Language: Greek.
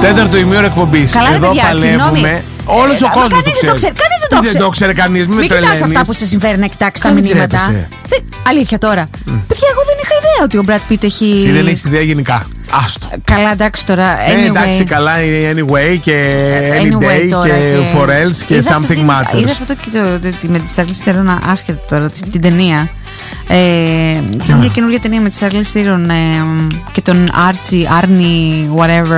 Τέταρτο ημίωρο εκπομπής. Καλά, εδώ παιδιά, παλεύουμε. Όλος ο κόσμος το ξέρει. Κανείς δεν το ξέρει. Κανείς μην κοιτάς αυτά που σε συμφέρει να κοιτάξεις τα μηνύματα. Αλήθεια τώρα. Παιδιά, εγώ δεν είχα ιδέα ότι ο Brad Pitt έχει. Εσύ δεν έχεις ιδέα γενικά. Άστο. Καλά, εντάξει τώρα. Anyway. Εντάξει, καλά, anyway και any day και for else και something matters. Είδα αυτό και με τη Charlize Theron, άσχετο τώρα, την ταινία. Την καινούργια ταινία με τη Charlize Theron και τον Arnie, whatever.